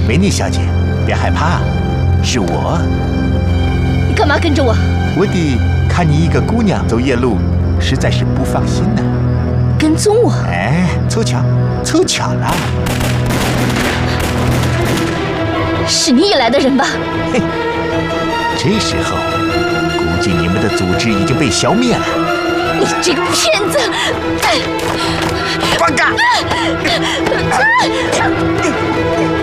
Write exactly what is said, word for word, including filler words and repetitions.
美女小姐，别害怕，是我。 你干嘛跟着我？ 我得看你一个姑娘走夜路，实在是不放心呢。 跟踪我？ 哎，凑巧，凑巧了。 是你引来的人吧？ 嘿，这时候估计你们的组织已经被消灭了。 你这个骗子！ 放开！